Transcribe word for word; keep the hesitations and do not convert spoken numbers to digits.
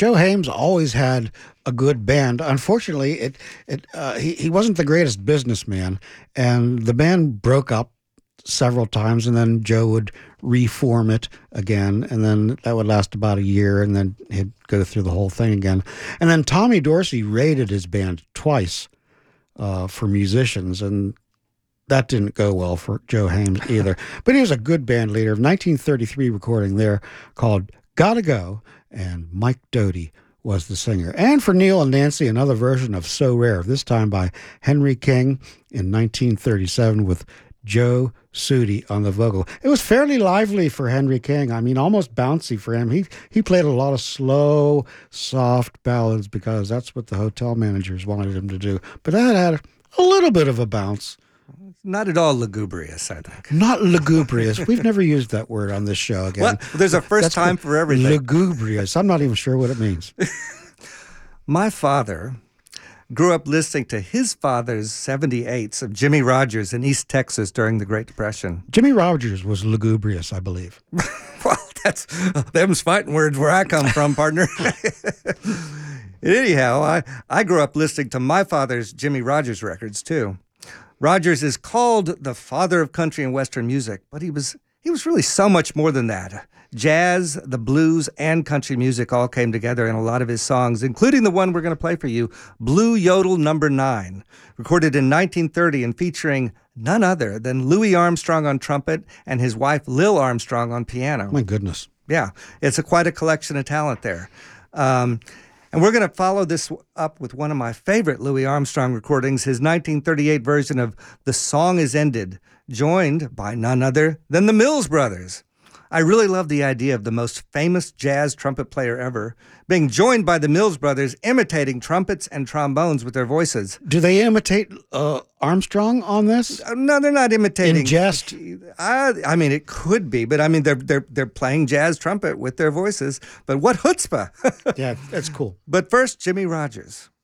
Joe Hames always had a good band. Unfortunately, it it uh, he he wasn't the greatest businessman, and the band broke up several times, and then Joe would reform it again, and then that would last about a year, and then he'd go through the whole thing again. And then Tommy Dorsey raided his band twice uh, for musicians, and that didn't go well for Joe Hames either. But he was a good band leader. Of nineteen thirty-three recording there called Gotta Go, and Mike Doughty was the singer. And for Neil and Nancy, another version of So Rare, this time by Henry King in nineteen thirty-seven with Joe Sudi on the vocal. It was fairly lively for Henry King. I mean, almost bouncy for him. He he played a lot of slow, soft ballads because that's what the hotel managers wanted him to do. But that had a little bit of a bounce. Not at all lugubrious, I think. Not lugubrious. We've never used that word on this show again. What? There's a first That's time for everything. Lugubrious. I'm not even sure what it means. My father grew up listening to his father's seventy-eights of Jimmy Rogers in East Texas during the Great Depression. Jimmy Rogers was lugubrious, I believe. Well, that's them's fighting words where I come from, partner. Anyhow, I, I grew up listening to my father's Jimmy Rogers records, too. Rogers is called the father of country and Western music, but he was he was really so much more than that. Jazz, the blues, and country music all came together in a lot of his songs, including the one we're going to play for you, Blue Yodel Number Nine, recorded in nineteen thirty and featuring none other than Louis Armstrong on trumpet and his wife Lil Armstrong on piano. My goodness. Yeah, it's a, quite a collection of talent there. Um, And we're going to follow this up with one of my favorite Louis Armstrong recordings, his nineteen thirty-eight version of The Song Is Ended, joined by none other than the Mills Brothers. I really love the idea of the most famous jazz trumpet player ever being joined by the Mills Brothers imitating trumpets and trombones with their voices. Do they imitate uh, Armstrong on this? No, they're not imitating. In jest? I, I mean, it could be, but I mean, they're they're they're playing jazz trumpet with their voices. But what chutzpah! Yeah, that's cool. But first, Jimmy Rogers.